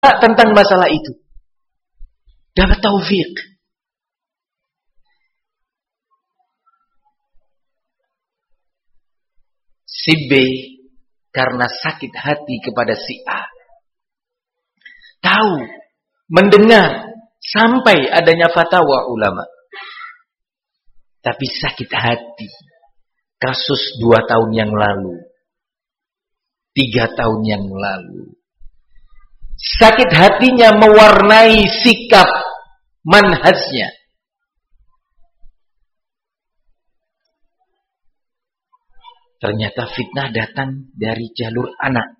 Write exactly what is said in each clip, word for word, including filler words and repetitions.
tentang masalah itu. Dapat taufik. Si B karena sakit hati kepada si A. Tahu, mendengar sampai adanya fatwa ulama. Tapi sakit hati. Kasus dua tahun yang lalu. Tiga tahun yang lalu. Sakit hatinya mewarnai sikap manhajnya. Ternyata fitnah datang dari jalur anak.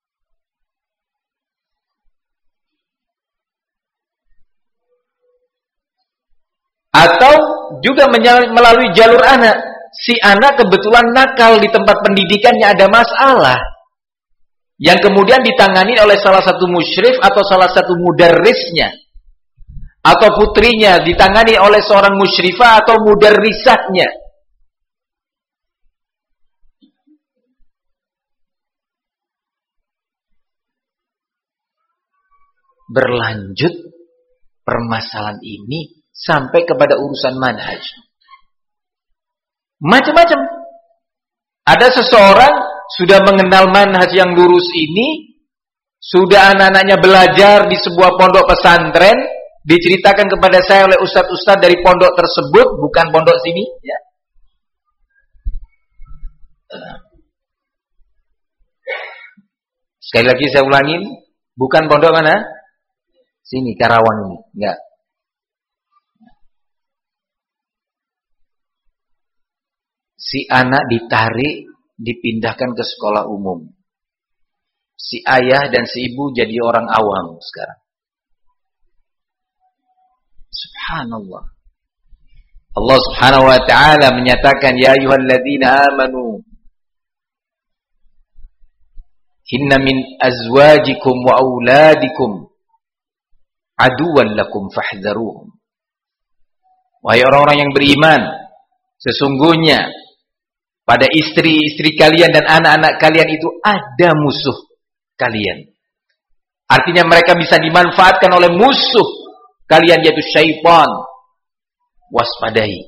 Atau juga melalui jalur anak. Si anak kebetulan nakal di tempat pendidikannya, ada masalah. Yang kemudian ditangani oleh salah satu musyrif atau salah satu mudarrisnya. Atau putrinya ditangani oleh seorang musyrifah atau mudarrisahnya. Berlanjut permasalahan ini sampai kepada urusan manhaj. Macam-macam. Ada seseorang sudah mengenal manhaj yang lurus ini, sudah anak-anaknya belajar di sebuah pondok pesantren, diceritakan kepada saya oleh ustadz-ustadz dari pondok tersebut, bukan pondok sini, ya. Sekali lagi saya ulangin, bukan pondok mana? Sini, Karawang ini, enggak. Si anak ditarik, dipindahkan ke sekolah umum. Si ayah dan si ibu jadi orang awam sekarang. Subhanallah. Allah Subhanahu wa taala menyatakan, ya ayyuhalladzina amanu inna min azwajikum wa auladikum aduwwan lakum fahdharuhum. Wahai orang-orang yang beriman, sesungguhnya pada istri-istri kalian dan anak-anak kalian itu ada musuh kalian. Artinya mereka bisa dimanfaatkan oleh musuh kalian, yaitu syaitan. Waspadai.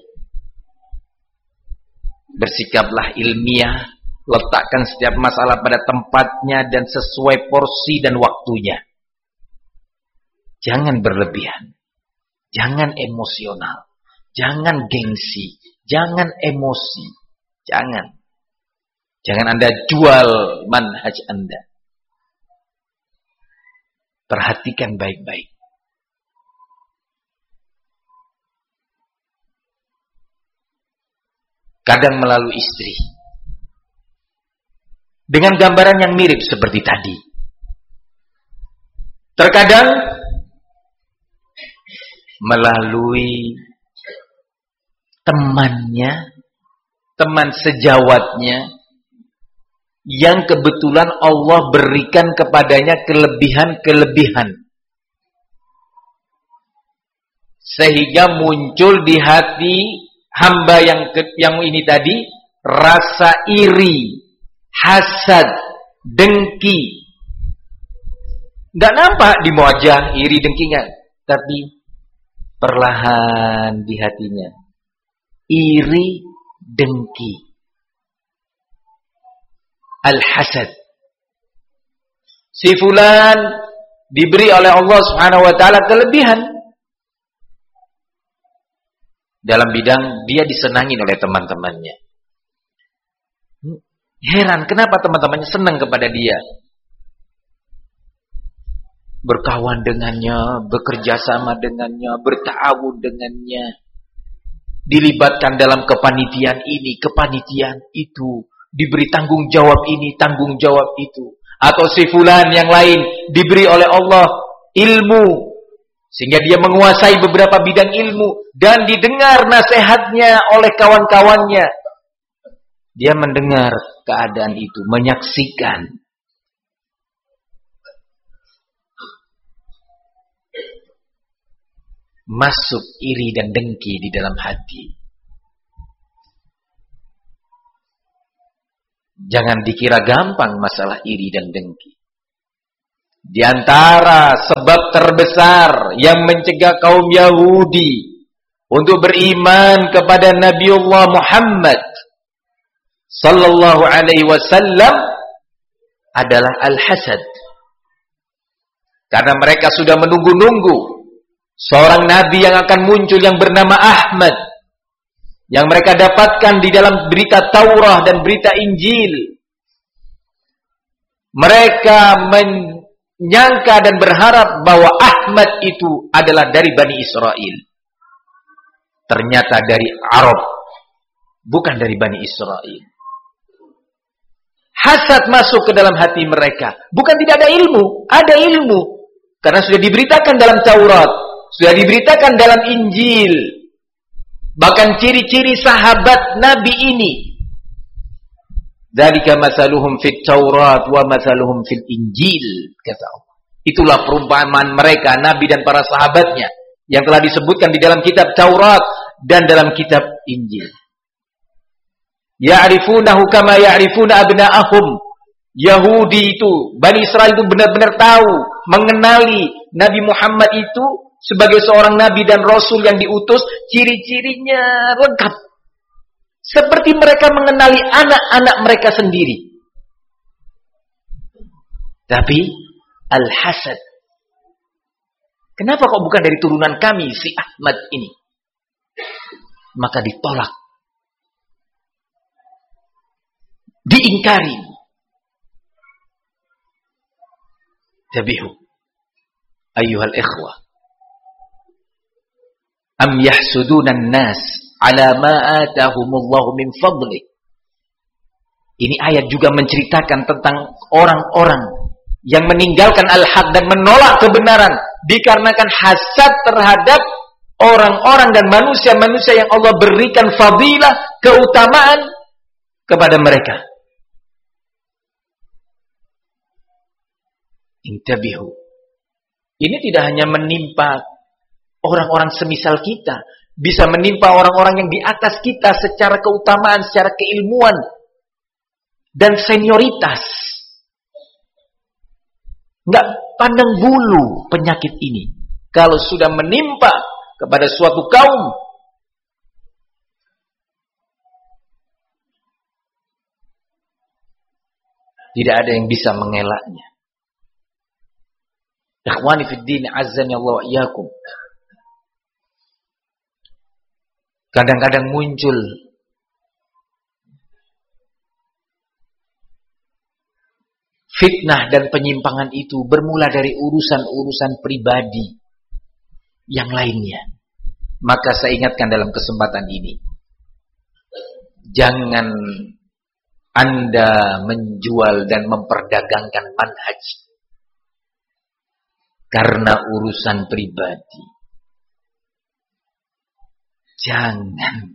Bersikaplah ilmiah, letakkan setiap masalah pada tempatnya dan sesuai porsi dan waktunya. Jangan berlebihan. Jangan emosional. Jangan gengsi. Jangan emosi. Jangan. Jangan Anda jual manhaj Anda. Perhatikan baik-baik. Kadang melalui istri. Dengan gambaran yang mirip seperti tadi. Terkadang melalui temannya, teman sejawatnya, yang kebetulan Allah berikan kepadanya kelebihan-kelebihan. Sehingga muncul di hati hamba yang yang ini tadi rasa iri, hasad, dengki. Enggak nampak di wajah iri dengki enggak, tapi perlahan di hatinya iri, dengki, al-hasad. Si fulan diberi oleh Allah Subhanahu wa taala kelebihan dalam bidang dia disenangi oleh teman-temannya. Heran kenapa teman-temannya senang kepada dia, berkawan dengannya, bekerja sama dengannya, berta'awun dengannya, dilibatkan dalam kepanitiaan ini, kepanitiaan itu, diberi tanggung jawab ini, tanggung jawab itu. Atau si fulan yang lain diberi oleh Allah ilmu, sehingga dia menguasai beberapa bidang ilmu, dan didengar nasihatnya oleh kawan-kawannya. Dia mendengar keadaan itu, menyaksikan. Masuk iri dan dengki di dalam hati. Jangan dikira gampang masalah iri dan dengki. Di antara sebab terbesar yang mencegah kaum Yahudi untuk beriman kepada Nabiullah Muhammad sallallahu alaihi wasallam adalah al-hasad. Karena mereka sudah menunggu-nunggu seorang nabi yang akan muncul yang bernama Ahmad, yang mereka dapatkan di dalam berita Taurah dan berita Injil. Mereka menyangka dan berharap bahwa Ahmad itu adalah dari Bani Israel. Ternyata dari Arab, bukan dari Bani Israel. Hasad masuk ke dalam hati mereka. Bukan tidak ada ilmu, ada ilmu. Karena sudah diberitakan dalam Taurat, sudah diberitakan dalam Injil. Bahkan ciri-ciri sahabat Nabi ini. Dzalika mathaluhum fit Taurat wa mathaluhum fil Injil, kata Allah. Itulah perumpamaan mereka, Nabi dan para sahabatnya, yang telah disebutkan di dalam kitab Taurat dan dalam kitab Injil. Ya'rifunahu kama ya'rifuna abna'ahum. Yahudi itu, Bani Israel itu benar-benar tahu, mengenali Nabi Muhammad itu sebagai seorang nabi dan rasul yang diutus, ciri-cirinya lengkap. Seperti mereka mengenali anak-anak mereka sendiri. Tapi al-hasad, kenapa kok bukan dari turunan kami si Ahmad ini? Maka ditolak, diingkari. Tabihu ayyuhal ikhwah, am yahsuduna an-nas ala ma atahumullahu min fadli. Ini ayat juga menceritakan tentang orang-orang yang meninggalkan al-haq dan menolak kebenaran dikarenakan hasad terhadap orang-orang dan manusia-manusia yang Allah berikan fadilah, keutamaan kepada mereka. Intabihu. Ini tidak hanya menimpa orang-orang semisal kita, bisa menimpa orang-orang yang di atas kita secara keutamaan, secara keilmuan dan senioritas. Enggak pandang bulu penyakit ini. Kalau sudah menimpa kepada suatu kaum, tidak ada yang bisa mengelaknya. Ikhwani fid din, azzani Allah wa iyyakum. Kadang-kadang muncul fitnah dan penyimpangan itu bermula dari urusan-urusan pribadi yang lainnya. Maka saya ingatkan dalam kesempatan ini, jangan Anda menjual dan memperdagangkan manhaj karena urusan pribadi. Jangan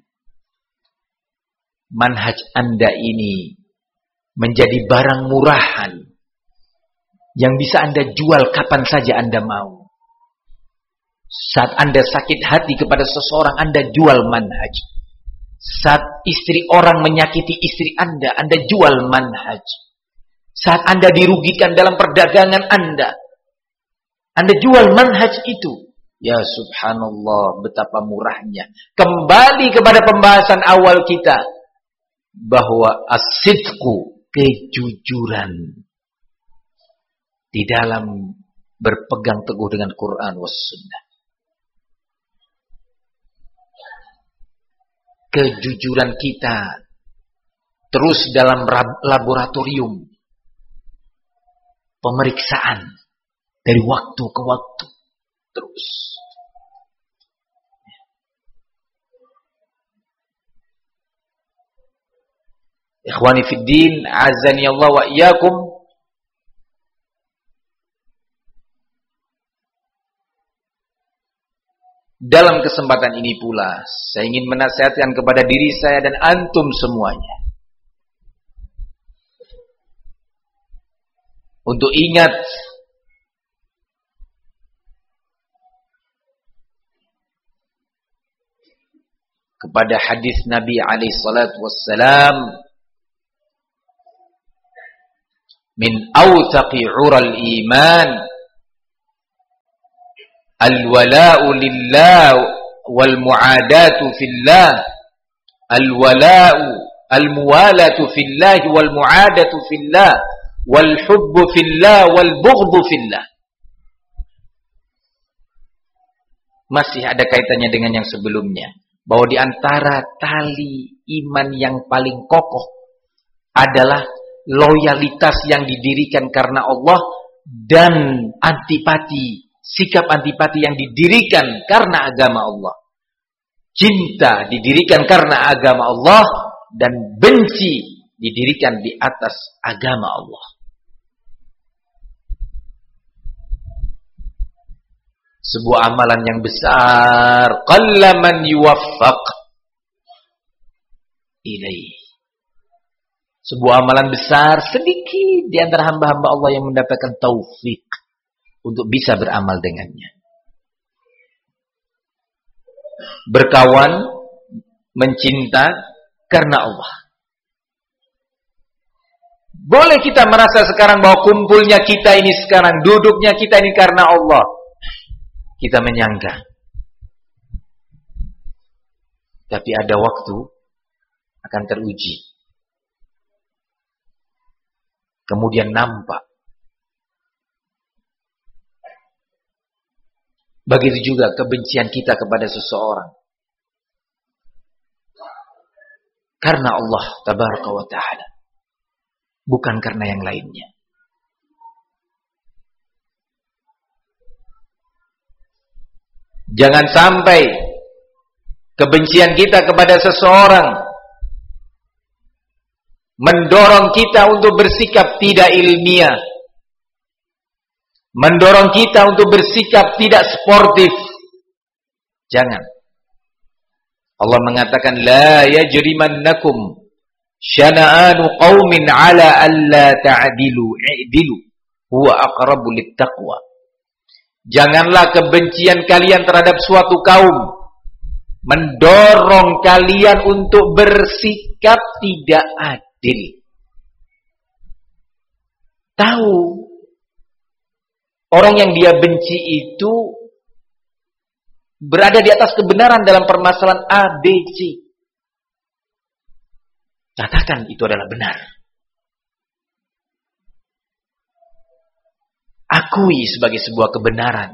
manhaj Anda ini menjadi barang murahan yang bisa Anda jual kapan saja Anda mau. Saat Anda sakit hati kepada seseorang, Anda jual manhaj. Saat istri orang menyakiti istri Anda, Anda jual manhaj. Saat Anda dirugikan dalam perdagangan Anda, Anda jual manhaj itu. Ya subhanallah, betapa murahnya. Kembali kepada pembahasan awal kita, bahwa as-sidqu, kejujuran di dalam berpegang teguh dengan Quran was sunnah. Kejujuran kita terus dalam laboratorium pemeriksaan dari waktu ke waktu terus. Ikhwani fid din, azani Allah wa iyyakum. Dalam kesempatan ini pula, saya ingin menasihatkan kepada diri saya dan antum semuanya untuk ingat kepada hadis Nabi alaihi salatu wassalam. min awthaqi 'ural iman al-wala'u lillah wal mu'adatu fillah al-wala'u al-muwalatu fillah wal mu'adatu fillah wal hubbu fillah wal bughdhu fillah. Masih ada kaitannya dengan yang sebelumnya, bahwa di antara tali iman yang paling kokoh adalah loyalitas yang didirikan karena Allah dan antipati, sikap antipati yang didirikan karena agama Allah. Cinta didirikan karena agama Allah dan benci didirikan di atas agama Allah. Sebuah amalan yang besar, qallaman yuwaffaq ilaih. Sebuah amalan besar, sedikit di antara hamba-hamba Allah yang mendapatkan taufik untuk bisa beramal dengannya. Berkawan, mencinta karena Allah. Boleh kita merasa sekarang bahwa kumpulnya kita ini sekarang, duduknya kita ini karena Allah. Kita menyangka. Tapi ada waktu akan teruji. Kemudian nampak. Begitu juga kebencian kita kepada seseorang. Karena Allah tabaraka wa ta'ala. Bukan karena yang lainnya. Jangan sampai kebencian kita kepada seseorang mendorong kita untuk bersikap tidak ilmiah, mendorong kita untuk bersikap tidak sportif. Jangan. Allah mengatakan la yajrimannakum syana'anu qaumin ala alla ta'dilu i'dilu huwa aqrabu littaqwa. Janganlah kebencian kalian terhadap suatu kaum mendorong kalian untuk bersikap tidak adil. Tahu orang yang dia benci itu berada di atas kebenaran dalam permasalahan A, B, C. Katakan itu adalah benar. Akui sebagai sebuah kebenaran.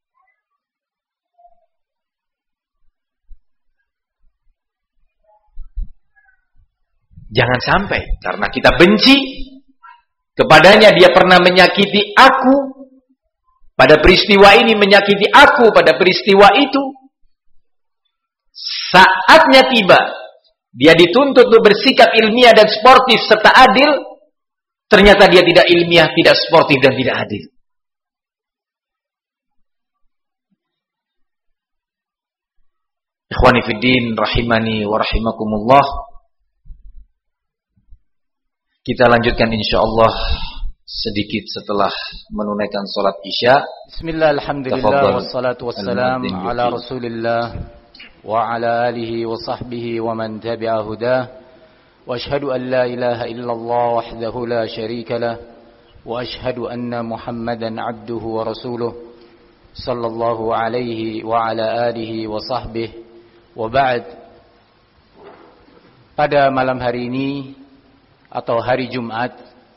Jangan sampai karena kita benci kepadanya, dia pernah menyakiti aku, pada peristiwa ini menyakiti aku, pada peristiwa itu. Saatnya tiba, dia dituntut untuk bersikap ilmiah dan sportif serta adil. Ternyata dia tidak ilmiah, tidak sportif dan tidak adil. Ikhwani fiddin rahimani wa rahimakumullah. Kita lanjutkan insyaallah sedikit setelah menunaikan salat Isya. Bismillah, alhamdulillah, wassalatu wassalamu ala Rasulillah wa ala alihi wa sahbihi wa man tabi'a hudah. Wa ashhadu an la ilaha illallah wahdahu la syarika lah wa ashhadu anna Muhammadan abduhu wa rasuluh sallallahu alaihi wa ala alihi wa sahbihi. Wa ba'd. Pada malam hari ini atau hari Jumat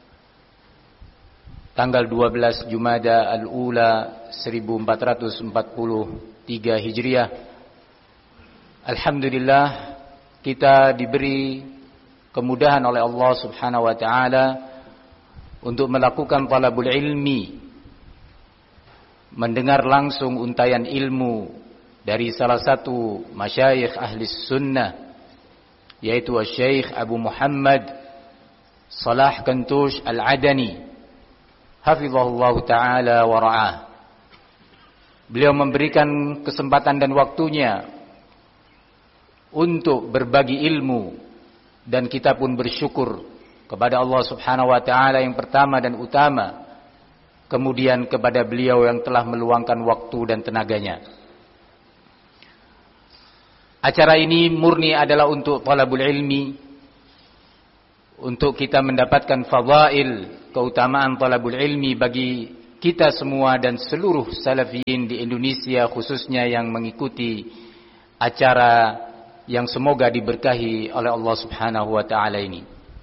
tanggal dua belas Jumada al-Ula seribu empat ratus empat puluh tiga Hijriah, alhamdulillah kita diberi kemudahan oleh Allah Subhanahu wa taala untuk melakukan talabul ilmi, mendengar langsung untayan ilmu dari salah satu masyayikh ahli sunnah, yaitu Syekh Abu Muhammad Salah Kantush Al-Adani, hafizahullah ta'ala wa ra'ah. Beliau memberikan kesempatan dan waktunya untuk berbagi ilmu, dan kita pun bersyukur kepada Allah Subhanahu wa ta'ala yang pertama dan utama, kemudian kepada beliau yang telah meluangkan waktu dan tenaganya. Acara ini murni adalah untuk talabul ilmi, untuk kita mendapatkan fadail, keutamaan talabul ilmi bagi kita semua dan seluruh salafiyin di Indonesia, khususnya yang mengikuti acara yang semoga diberkahi oleh Allah Subhanahu wa taala ini.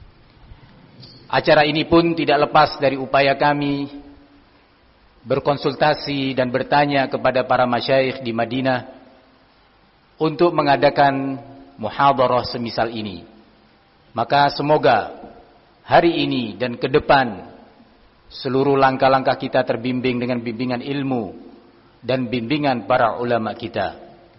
Acara ini pun tidak lepas dari upaya kami berkonsultasi dan bertanya kepada para masyayikh di Madinah untuk mengadakan muhadarah semisal ini. Maka semoga hari ini dan ke depan seluruh langkah-langkah kita terbimbing dengan bimbingan ilmu dan bimbingan para ulama kita.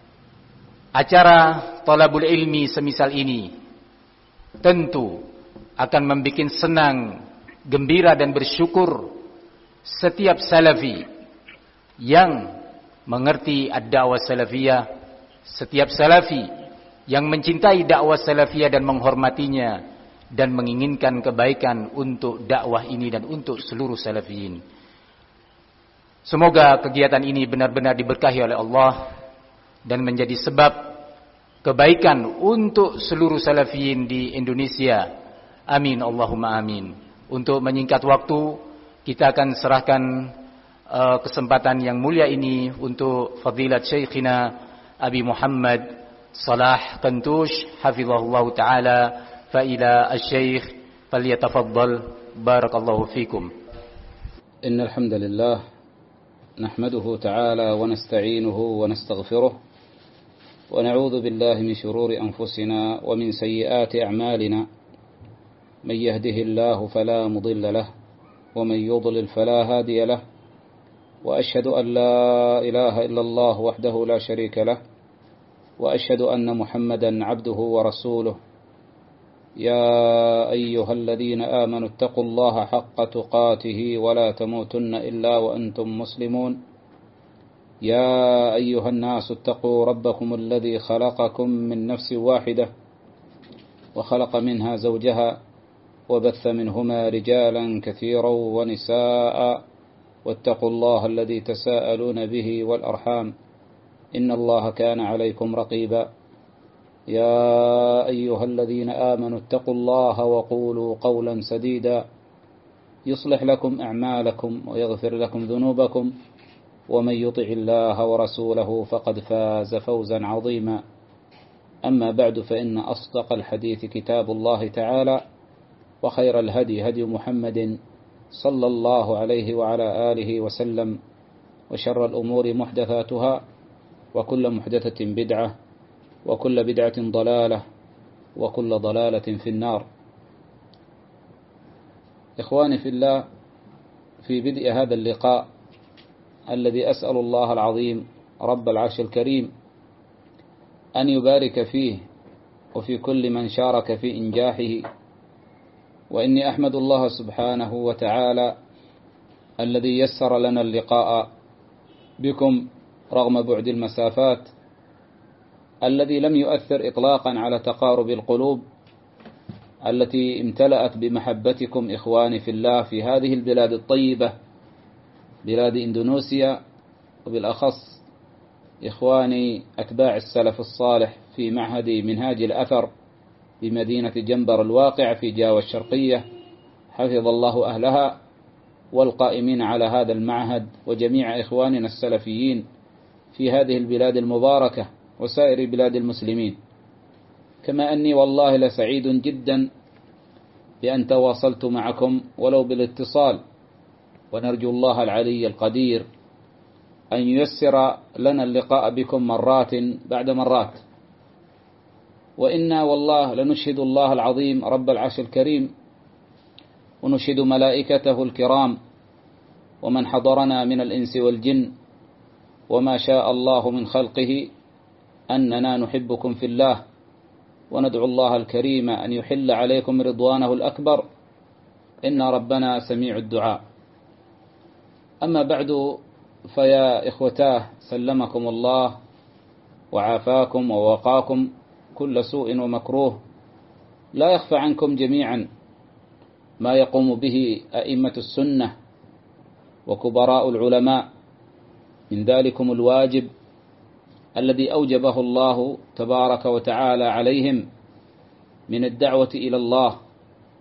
Acara talabul ilmi semisal ini tentu akan membuat senang, gembira dan bersyukur setiap salafi yang mengerti ad-da'wah salafiyah, setiap salafi yang mencintai dakwah salafiyah dan menghormatinya dan menginginkan kebaikan untuk dakwah ini dan untuk seluruh salafiyin. Semoga kegiatan ini benar-benar diberkahi oleh Allah dan menjadi sebab kebaikan untuk seluruh salafiyin di Indonesia. Amin Allahumma amin. Untuk menyingkat waktu, kita akan serahkan uh, kesempatan yang mulia ini untuk fadilat Syekhina Abi Muhammad Salah Kantush hafizahullah ta'ala, fa ila asy-syekh falyatafaddal barakallahu fikum. Innal hamdalillah nahmaduhu ta'ala wa nasta'inuhu wa nastaghfiruh wa na'udzu billahi min shururi anfusina wa min sayyiati a'malina. Man yahdihillahu fala mudilla lahu wa man yudlil fala hadiya lahu wa ashhadu an la ilaha illallah wahdahu la sharika lahu وأشهد أن محمدا عبده ورسوله. يا أيها الذين آمنوا اتقوا الله حق تقاته ولا تموتن إلا وأنتم مسلمون. يا أيها الناس اتقوا ربكم الذي خلقكم من نفس واحدة وخلق منها زوجها وبث منهما رجالا كثيرا ونساء واتقوا الله الذي تساءلون به والأرحام إن الله كان عليكم رقيبا. يا أيها الذين آمنوا اتقوا الله وقولوا قولا سديدا يصلح لكم أعمالكم ويغفر لكم ذنوبكم ومن يطع الله ورسوله فقد فاز فوزا عظيما. أما بعد، فإن أصدق الحديث كتاب الله تعالى وخير الهدي هدي محمد صلى الله عليه وعلى آله وسلم وشر الأمور محدثاتها وكل محدثة بدعة وكل بدعة ضلالة وكل ضلالة في النار. إخواني في الله، في بدء هذا اللقاء الذي أسأل الله العظيم رب العرش الكريم أن يبارك فيه وفي كل من شارك في إنجاحه، وإني أحمد الله سبحانه وتعالى الذي يسر لنا اللقاء بكم رغم بعد المسافات، الذي لم يؤثر إطلاقا على تقارب القلوب التي امتلأت بمحبتكم إخواني في الله في هذه البلاد الطيبة، بلاد إندونيسيا، وبالأخص إخواني أتباع السلف الصالح في معهد منهاج الأثر بمدينة جنبر الواقع في جاوة الشرقية، حفظ الله أهلها، والقائمين على هذا المعهد، وجميع إخواننا السلفيين في هذه البلاد المباركة وسائر بلاد المسلمين. كما أني والله لسعيد جدا بأن تواصلت معكم ولو بالاتصال، ونرجو الله العلي القدير أن ييسر لنا اللقاء بكم مرات بعد مرات. وإنا والله لنشهد الله العظيم رب العرش الكريم، ونشهد ملائكته الكرام ومن حضرنا من الإنس والجن وما شاء الله من خلقه أننا نحبكم في الله، وندعو الله الكريم أن يحل عليكم رضوانه الأكبر، إن ربنا سميع الدعاء. أما بعد، فيا إخوتاه، سلمكم الله وعافاكم ووقاكم كل سوء ومكروه. لا يخفى عنكم جميعا ما يقوم به أئمة السنة وكبراء العلماء من ذلكم الواجب الذي أوجبه الله تبارك وتعالى عليهم من الدعوة إلى الله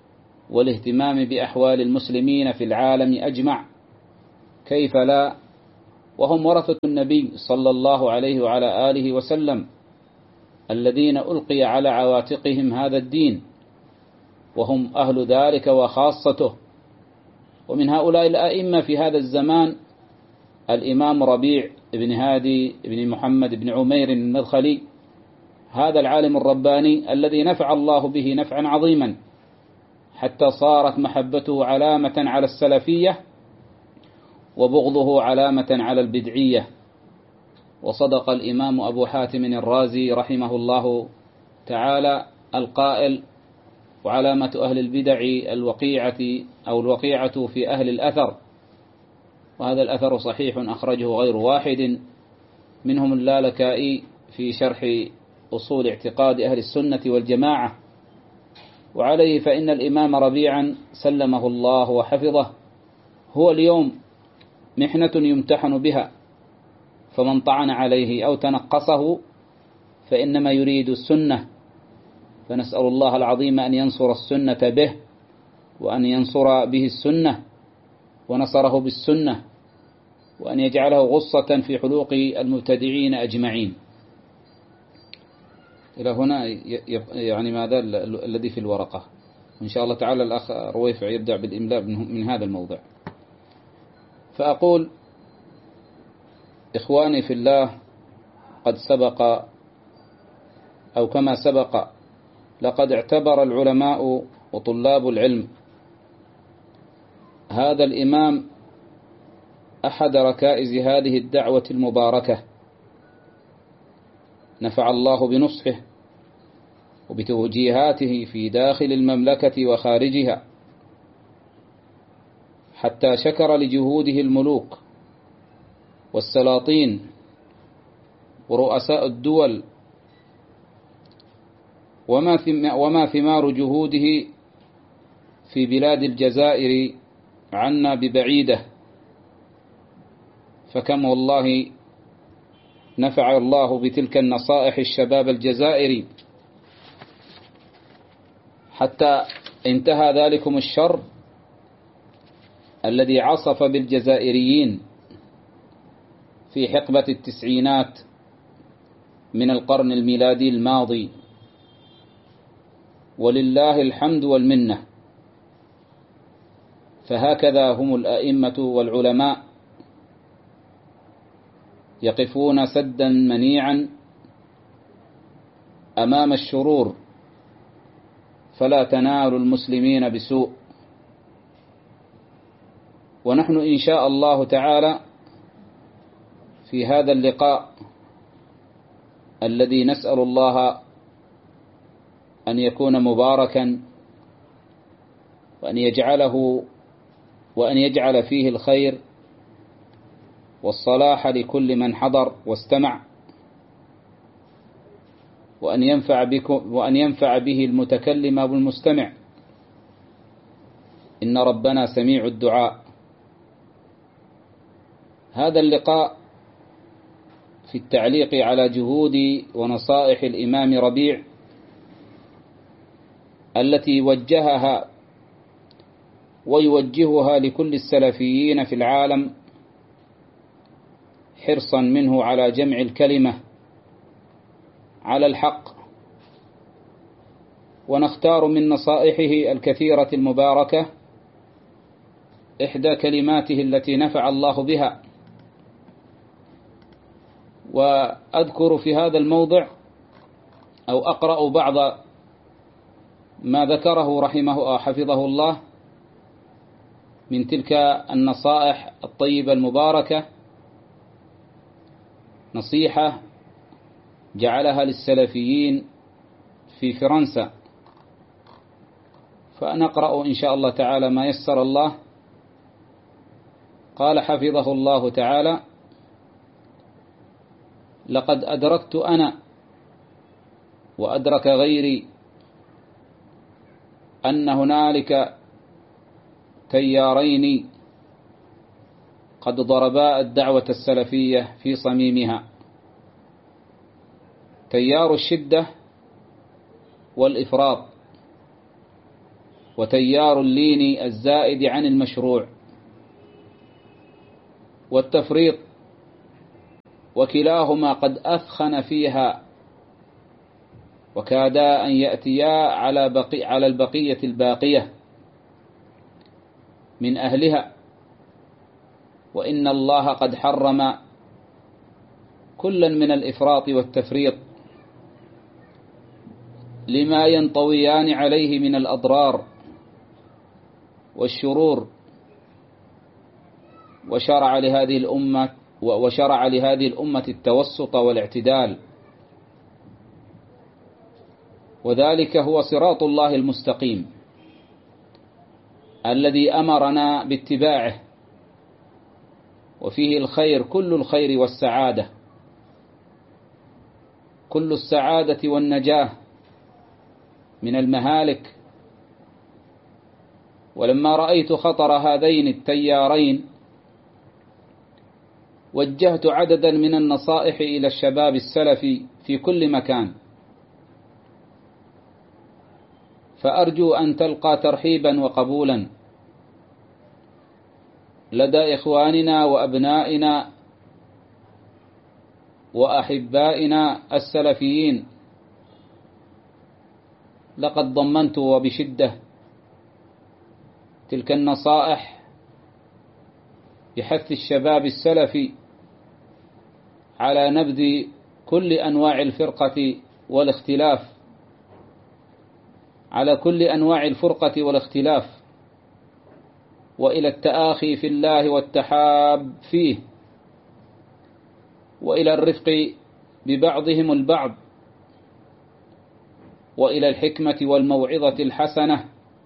والاهتمام بأحوال المسلمين في العالم أجمع، كيف لا وهم ورثة النبي صلى الله عليه وعلى آله وسلم الذين ألقي على عواتقهم هذا الدين، وهم أهل ذلك وخاصته. ومن هؤلاء الأئمة في هذا الزمان الإمام ربيع بن هادي بن محمد بن عمير المدخلي، هذا العالم الرباني الذي نفع الله به نفعا عظيما حتى صارت محبته علامة على السلفية وبغضه علامة على البدعية. وصدق الإمام أبو حاتم الرازي رحمه الله تعالى القائل: وعلامة أهل البدع الوقيعة أو الوقيعة في أهل الأثر. وهذا الأثر صحيح أخرجه غير واحد منهم اللالكائي في شرح أصول اعتقاد أهل السنة والجماعة. وعليه فإن الإمام ربيعا سلمه الله وحفظه هو اليوم محنة يمتحن بها، فمن طعن عليه أو تنقصه فإنما يريد السنة، فنسأل الله العظيم أن ينصر السنة به، وأن ينصر به السنة ونصره بالسنة، وأن يجعله غصة في حلوق المبتدعين أجمعين. إلى هنا يعني ماذا الذي في الورقة. إن شاء الله تعالى الأخ رويفع يبدأ بالإملاء من هذا الموضع. فأقول: إخواني في الله، قد سبق أو كما سبق لقد اعتبر العلماء وطلاب العلم هذا الإمام أحد ركائز هذه الدعوة المباركة، نفع الله بنصحه وبتوجيهاته في داخل المملكة وخارجها، حتى شكر لجهوده الملوك والسلاطين ورؤساء الدول، وما ثمار جهوده في بلاد الجزائر عنا ببعيدة. فكم والله نفع الله بتلك النصائح الشباب الجزائري، حتى انتهى ذلكم الشر الذي عصف بالجزائريين في حقبة التسعينات من القرن الميلادي الماضي، ولله الحمد والمنة. فهكذا هم الأئمة والعلماء يقفون سدا منيعا أمام الشرور، فلا تنال المسلمين بسوء. ونحن إن شاء الله تعالى في هذا اللقاء الذي نسأل الله أن يكون مباركا، وأن يجعله وأن يجعل فيه الخير والصلاح لكل من حضر واستمع، وأن ينفع بكم وأن ينفع به المتكلم والمستمع. إن ربنا سميع الدعاء. هذا اللقاء في التعليق على جهود ونصائح الإمام ربيع التي وجهها ويوجهها لكل السلفيين في العالم، حرصا منه على جمع الكلمة على الحق. ونختار من نصائحه الكثيرة المباركة إحدى كلماته التي نفع الله بها. وأذكر في هذا الموضع أو أقرأ بعض ما ذكره رحمه حفظه الله من تلك النصائح الطيبة المباركة، نصيحة جعلها للسلفيين في فرنسا. فنقرأ إن شاء الله تعالى ما يسر الله. قال حفظه الله تعالى: لقد أدركت أنا وأدرك غيري أن هنالك تيارين قد ضربا الدعوة السلفية في صميمها: تيار الشدة والإفراط، وتيار اللين الزائد عن المشروع والتفريط، وكلاهما قد أثخن فيها وكادا أن يأتيا على بقي على البقية الباقية من أهلها، وإن الله قد حرم كلا من الإفراط والتفريط لما ينطويان عليه من الأضرار والشرور، وشرع لهذه الأمة وشرع لهذه الأمة التوسط والاعتدال، وذلك هو صراط الله المستقيم الذي أمرنا باتباعه، وفيه الخير كل الخير والسعادة، كل السعادة والنجاة من المهالك. ولما رأيت خطر هذين التيارين وجهت عددا من النصائح إلى الشباب السلفي في كل مكان، فأرجو أن تلقى ترحيبا وقبولا لدى إخواننا وأبنائنا وأحبائنا السلفيين. لقد ضمنت وبشدة تلك النصائح بحث الشباب السلفي على نبذ كل أنواع الفرقة والاختلاف على كل أنواع الفرقة والاختلاف وإلى التآخي في الله والتحاب فيه، وإلى الرفق ببعضهم البعض، وإلى الحكمة والموعظة الحسنة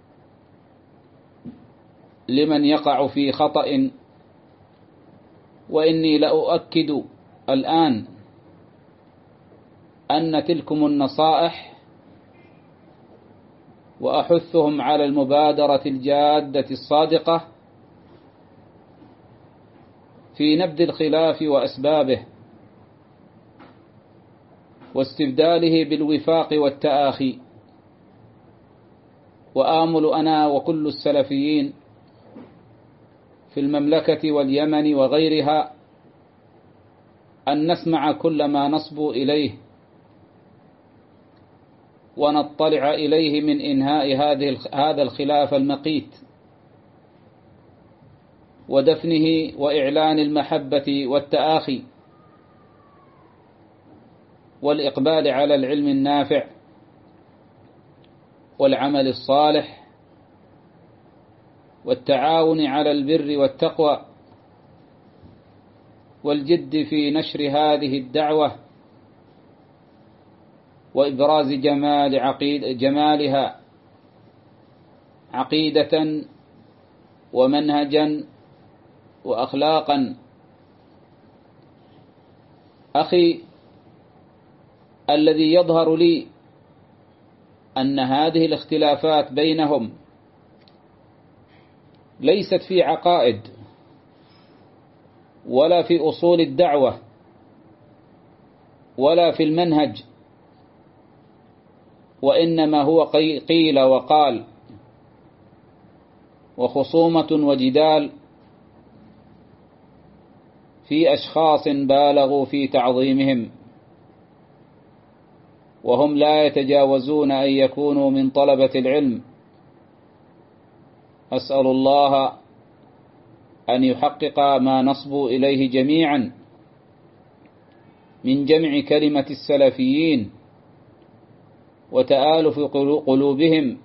لمن يقع في خطأ. وإني لأؤكد الآن أن تلكم النصائح وأحثهم على المبادرة الجادة الصادقة في نبذ الخلاف وأسبابه واستبداله بالوفاق والتآخي. وآمل أنا وكل السلفيين في المملكة واليمن وغيرها أن نسمع كل ما نصبو إليه ونطلع إليه من إنهاء هذه هذا الخلاف المقيت ودفنه وإعلان المحبة والتآخي والإقبال على العلم النافع والعمل الصالح والتعاون على البر والتقوى والجد في نشر هذه الدعوة وإبراز جمال عقيد جمالها عقيدة ومنهجا وأخلاقا. أخي، الذي يظهر لي أن هذه الاختلافات بينهم ليست في عقائد ولا في أصول الدعوة ولا في المنهج، وإنما هو قيل وقال وخصومة وجدال في أشخاص بالغوا في تعظيمهم، وهم لا يتجاوزون أن يكونوا من طلبة العلم. أسأل الله أن يحقق ما نصبو إليه جميعا من جمع كلمة السلفيين وتآلف قلوبهم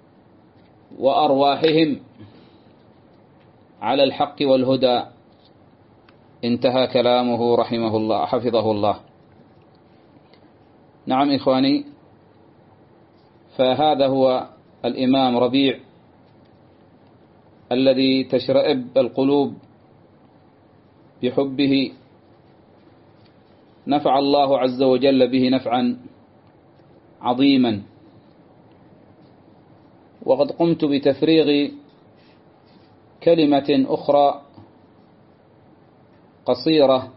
وأرواحهم على الحق والهدى. انتهى كلامه رحمه الله حفظه الله. نعم إخواني، فهذا هو الإمام ربيع الذي تشرئب القلوب بحبه، نفع الله عز وجل به نفعا عظيما. وقد قمت بتفريغ كلمة أخرى قصيرة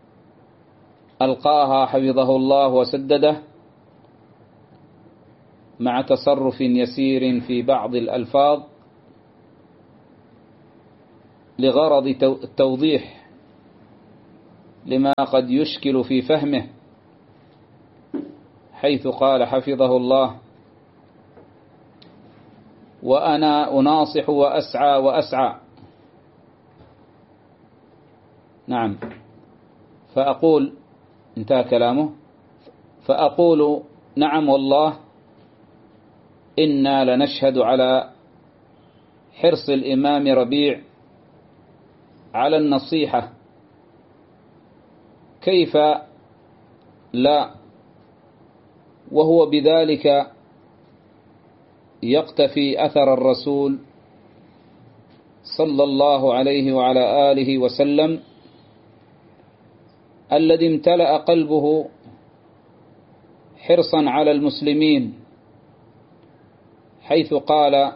ألقاها حفظه الله وسدده مع تصرف يسير في بعض الألفاظ لغرض التوضيح لما قد يشكل في فهمه، حيث قال حفظه الله: وأنا أناصح وأسعى وأسعى. نعم، فأقول، انتهى كلامه، فأقول: نعم والله إنا لنشهد على حرص الإمام ربيع على النصيحة، كيف لا، وهو بذلك يقتفي أثر الرسول صلى الله عليه وعلى آله وسلم الذي امتلأ قلبه حرصا على المسلمين، حيث قال: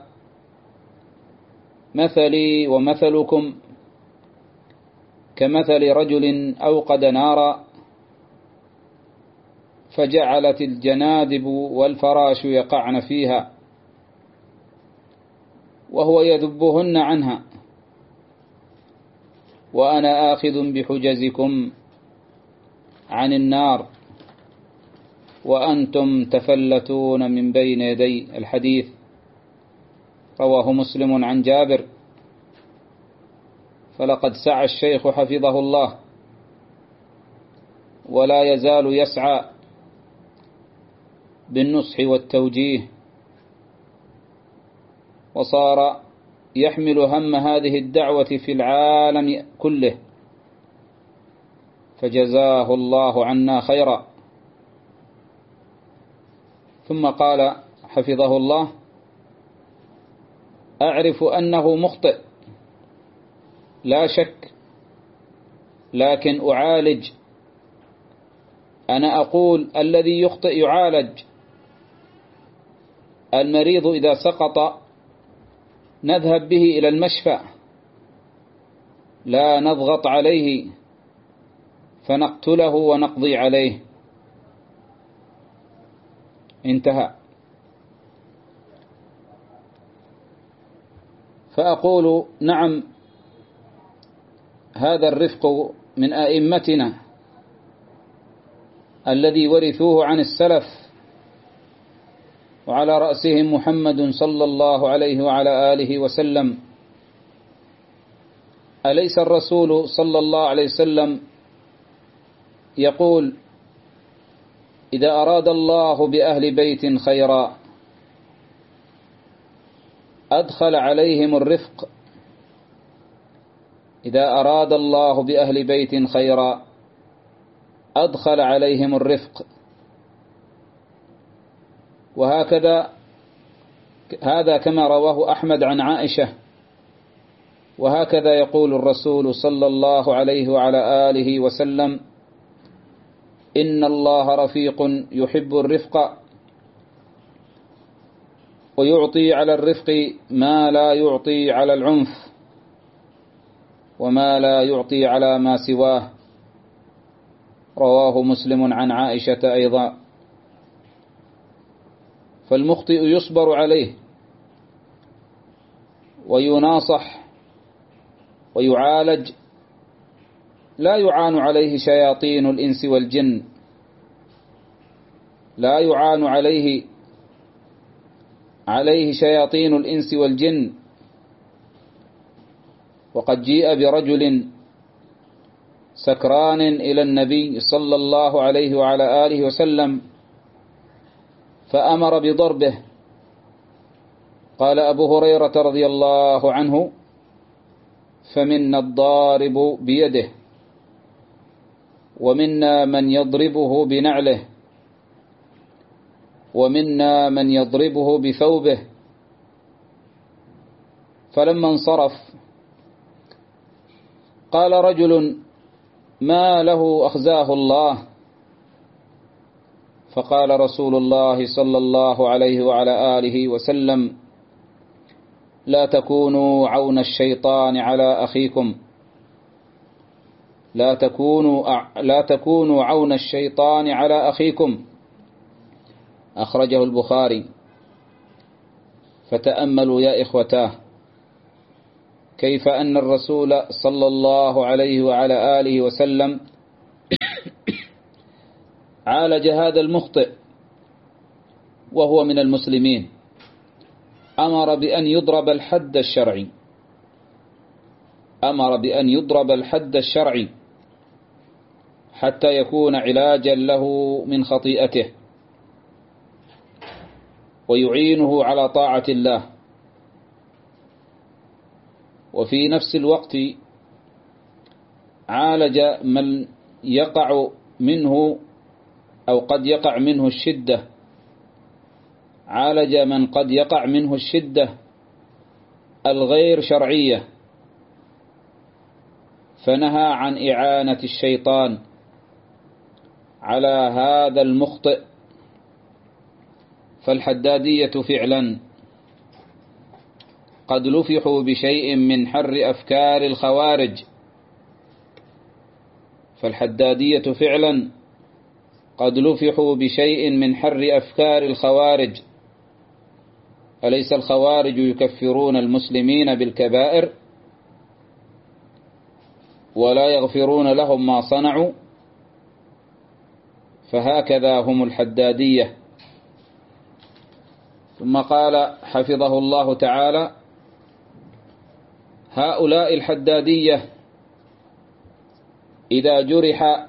مثلي ومثلكم كمثل رجل أوقد نارا فجعلت الجنادب والفراش يقعن فيها وهو يذبهن عنها، وأنا آخذ بحجزكم عن النار وأنتم تفلتون من بين يدي. الحديث رواه مسلم عن جابر. فلقد سعى الشيخ حفظه الله ولا يزال يسعى بالنصح والتوجيه، وصار يحمل هم هذه الدعوة في العالم كله، فجزاه الله عنا خيرا. ثم قال حفظه الله: أعرف أنه مخطئ لا شك، لكن أعالج. أنا أقول الذي يخطئ يعالج. المريض إذا سقط نذهب به إلى المشفى، لا نضغط عليه فنقتله ونقضي عليه. انتهى. فأقول: نعم، هذا الرفق من أئمتنا الذي ورثوه عن السلف، وعلى رأسهم محمد صلى الله عليه وعلى آله وسلم. أليس الرسول صلى الله عليه وسلم يقول: إذا أراد الله بأهل بيت خيرا أدخل عليهم الرفق. إذا أراد الله بأهل بيت خيرا أدخل عليهم الرفق. وهكذا هذا كما رواه أحمد عن عائشة، وهكذا يقول الرسول صلى الله عليه وعلى آله وسلم: إن الله رفيق يحب الرفق، ويعطي على الرفق ما لا يعطي على العنف، وما لا يعطي على ما سواه. رواه مسلم عن عائشة أيضا. فالمخطئ يصبر عليه ويناصح ويعالج، لا يعان عليه شياطين الإنس والجن، لا يعان عليه عليه شياطين الإنس والجن. وقد جيء برجل سكران إلى النبي صلى الله عليه وعلى آله وسلم فأمر بضربه. قال أبو هريرة رضي الله عنه: فمنا الضارب بيده، ومنا من يضربه بنعله، ومنا من يضربه بثوبه. فلما انصرف قال رجل: ما له أخزاه الله؟ فقال رسول الله صلى الله عليه وعلى آله وسلم: لا تكونوا عون الشيطان على أخيكم، لا تكونوا لا تكونوا عون الشيطان على أخيكم. أخرجه البخاري. فتأملوا يا إخوتاه كيف أن الرسول صلى الله عليه وعلى آله وسلم عالج هذا المخطئ وهو من المسلمين، أمر بأن يضرب الحد الشرعي، أمر بأن يضرب الحد الشرعي حتى يكون علاجا له من خطيئته ويعينه على طاعة الله. وفي نفس الوقت عالج من يقع منه أو قد يقع منه الشدة، عالج من قد يقع منه الشدة الغير شرعية، فنهى عن إعانة الشيطان على هذا المخطئ. فالحدادية فعلا قد لفحوا بشيء من حر أفكار الخوارج، فالحدادية فعلا قد لفحوا بشيء من حر أفكار الخوارج. أليس الخوارج يكفرون المسلمين بالكبائر ولا يغفرون لهم ما صنعوا؟ فهكذا هم الحدادية. ثم قال حفظه الله تعالى: هؤلاء الحدادية إذا جرح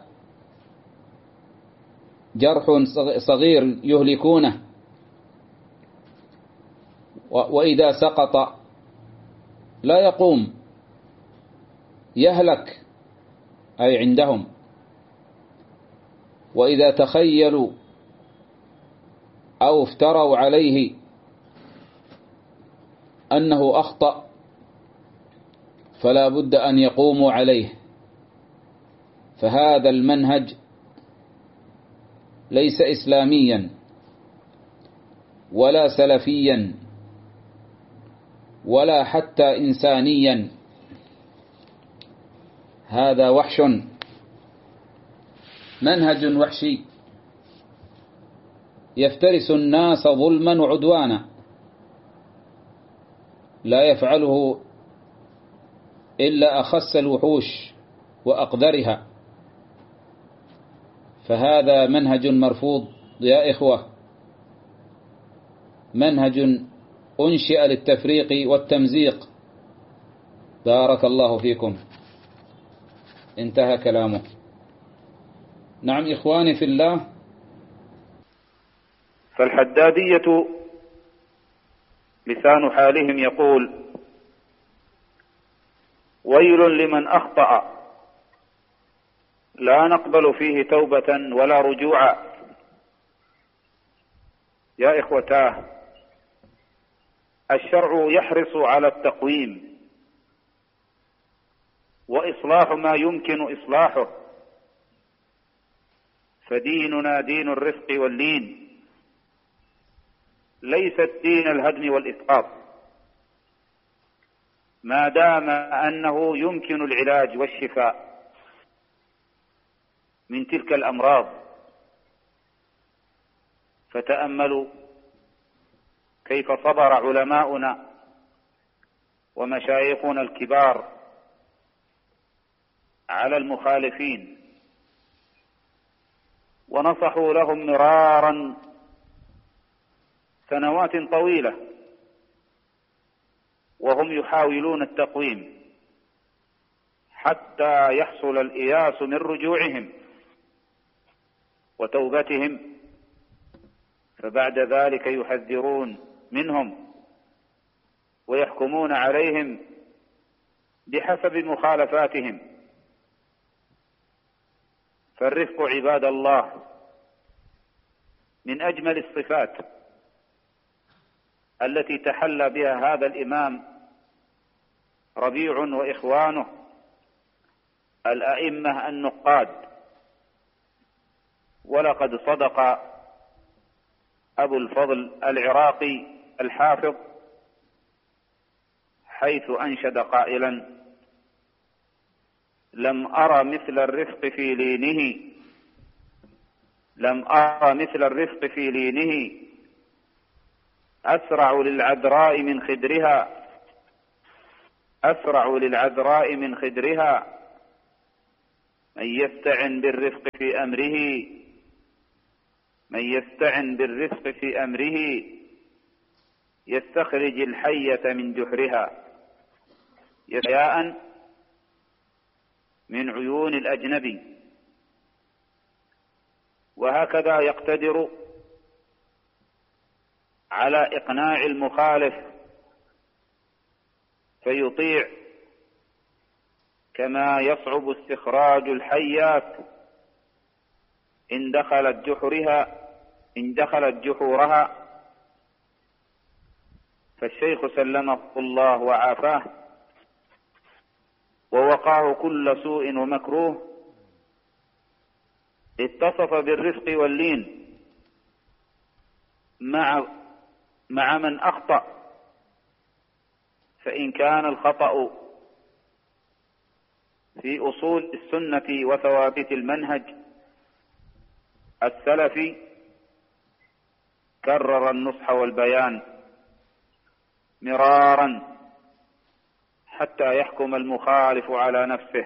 جرح صغير يهلكونه، وإذا سقط لا يقوم، يهلك أي عندهم. وإذا تخيلوا أو افتروا عليه أنه أخطأ فلا بد أن يقوموا عليه. فهذا المنهج ليس إسلاميا ولا سلفيا ولا حتى إنسانيا، هذا وحش، منهج وحشي يفترس الناس ظلما وعدوانا، لا يفعله إلا أخس الوحوش وأقدرها. فهذا منهج مرفوض يا إخوة، منهج أنشئ للتفريق والتمزيق. بارك الله فيكم. انتهى كلامه. نعم إخواني في الله، فالحدادية لسان حالهم يقول: ويل لمن أخطأ لا نقبل فيه توبة ولا رجوعا. يا إخوتاه، الشرع يحرص على التقويم وإصلاح ما يمكن إصلاحه، فديننا دين الرفق واللين، ليست دين الهدم والإسقاط، ما دام أنه يمكن العلاج والشفاء من تلك الأمراض. فتأملوا كيف صبر علماؤنا ومشايخنا الكبار على المخالفين، ونصحوا لهم مرارا سنوات طويلة وهم يحاولون التقويم حتى يحصل الإياس من رجوعهم وتوبتهم، فبعد ذلك يحذرون منهم ويحكمون عليهم بحسب مخالفاتهم. فالرفق عباد الله من أجمل الصفات التي تحلى بها هذا الإمام ربيع وإخوانه الأئمة النقاد. ولقد صدق أبو الفضل العراقي الحافظ حيث أنشد قائلا: لم أرى مثل الرفق في لينه، لم أرى مثل الرفق في لينه أسرع للعذراء من خدرها أسرع للعذراء من خدرها من يستعن بالرفق في أمره من يستعن بالرفق في أمره يستخرج الحية من جحرها ياء من عيون الأجنبي. وهكذا يقتدر على إقناع المخالف فيطيع، كما يصعب استخراج الحيات إن دخلت جحرها إن دخلت جحورها. فالشيخ سلمه الله وعافاه ووقاه كل سوء ومكروه اتصف بالرفق واللين مع مع من أخطأ، فإن كان الخطأ في أصول السنة وثوابت المنهج السلفي كرر النصح والبيان مرارا حتى يحكم المخالف على نفسه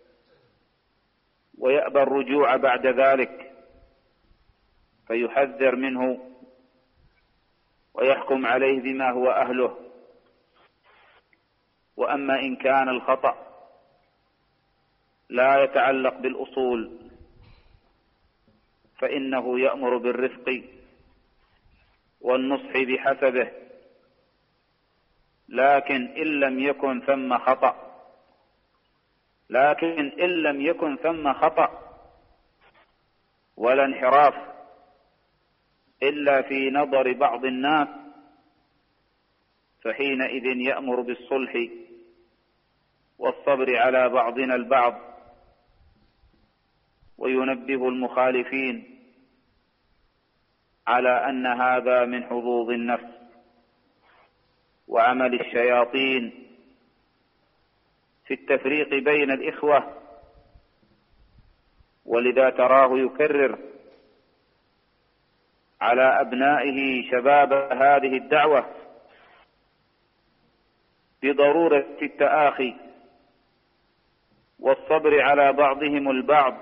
ويأبى الرجوع بعد ذلك، فيحذر منه ويحكم عليه بما هو أهله. وأما إن كان الخطأ لا يتعلق بالأصول فإنه يأمر بالرفق والنصح بحسبه، لكن إن لم يكن ثم خطأ لكن إن لم يكن ثم خطأ ولا انحراف إلا في نظر بعض الناس فحينئذ يأمر بالصلح والصبر على بعضنا البعض، وينبه المخالفين على أن هذا من حظوظ النفس وعمل الشياطين في التفريق بين الإخوة. ولذا تراه يكرر على أبنائه شباب هذه الدعوة بضرورة التآخي والصبر على بعضهم البعض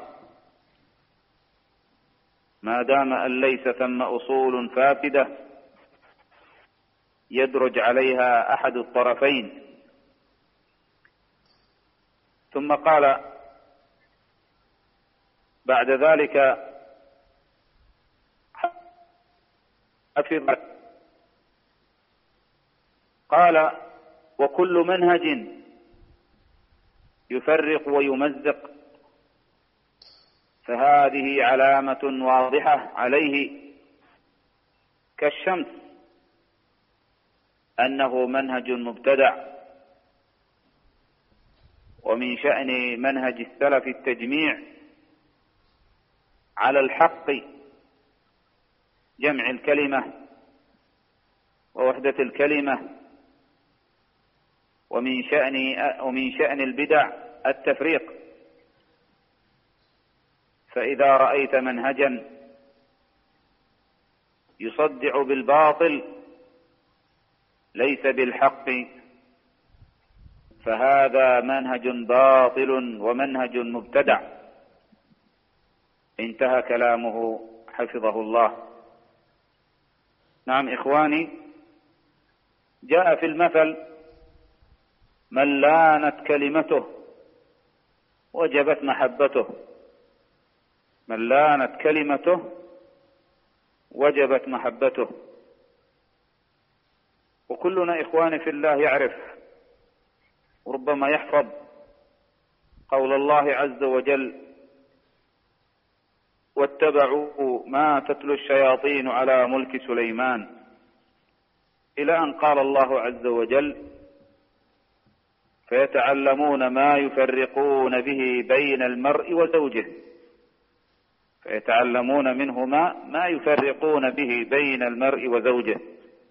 ما دام أن ليس ثم أصول فاسدة يدرج عليها أحد الطرفين. ثم قال بعد ذلك حفظ قال وكل منهج يفرق ويمزق فهذه علامة واضحة عليه كالشمس أنه منهج مبتدع. ومن شأن منهج السلف التجميع على الحق، جمع الكلمة ووحدة الكلمة. ومن شأن ومن شأن البدع التفريق. فإذا رأيت منهجا يصدع بالباطل ليس بالحق فهذا منهج باطل ومنهج مبتدع. انتهى كلامه حفظه الله. نعم إخواني، جاء في المثل من لانت كلمته وجبت محبته. من لانت كلمته وجبت محبته. وكلنا إخواني في الله يعرف وربما يحفظ قول الله عز وجل واتبعوا ما تتلو الشياطين على ملك سليمان، إلى أن قال الله عز وجل فيتعلمون ما يفرقون به بين المرء وزوجه. فيتعلمون منهما ما يفرقون به بين المرء وزوجه.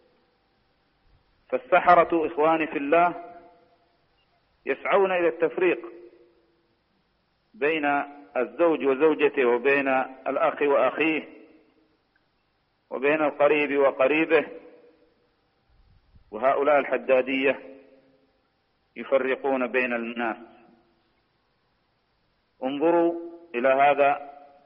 فالسحرة إخواني في الله يسعون إلى التفريق بين الزوج وزوجته وبين الأخ وأخيه وبين القريب وقريبه وهؤلاء الحدادية يفرقون بين الناس. انظروا إلى هذا